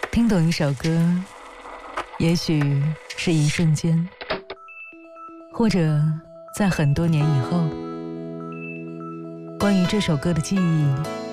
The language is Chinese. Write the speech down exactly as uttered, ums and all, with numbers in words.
听懂一首歌，也许是一瞬间，或者在很多年以后，关于这首歌的记忆